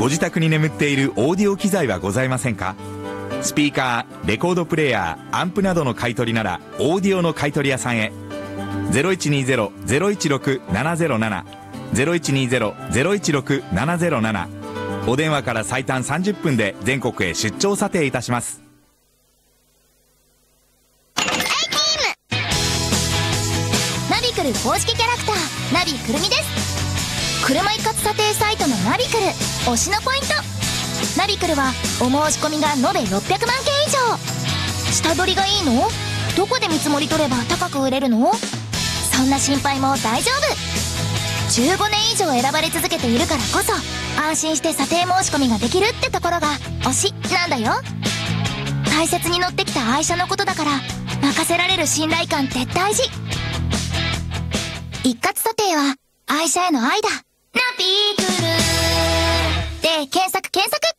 ご自宅に眠っているオーディオ機材はございませんか？スピーカー、レコードプレーヤー、アンプなどの買い取りならオーディオの買い取り屋さんへ。0120-016-707 0120-016-707。お電話から最短30分で全国へ出張査定いたします。 ナビクル公式キャラクターナビくるみです。車一括査定サイトのナビクル推しのポイント。ナビクルはお申し込みが延べ600万件以上。下取りがいいの？どこで見積もり取れば高く売れるの？そんな心配も大丈夫。15年以上選ばれ続けているからこそ安心して査定申し込みができるってところが推しなんだよ。大切に乗ってきた愛車のことだから任せられる信頼感って大事。一括査定は愛車への愛だ。ナビクルで検索。